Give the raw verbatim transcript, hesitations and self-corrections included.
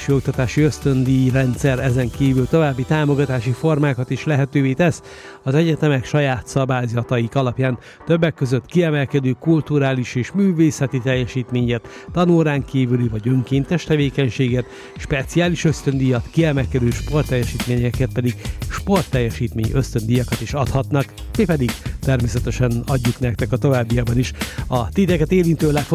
felsőoktatási ösztöndíj rendszer ezen kívül további támogatási formákat is lehetővé tesz. Az egyetemek saját szabályzataik alapján többek között kiemelkedő kulturális és művészeti teljesítményet, tanórán kívüli vagy önkéntes tevékenységet, speciális ösztöndíjat, kiemelkedő sportteljesítményeket pedig sportteljesítmény ösztöndíjakat is adhatnak. Mi pedig természetesen adjuk nektek a továbbiakban is a titeket érintő legfontosabb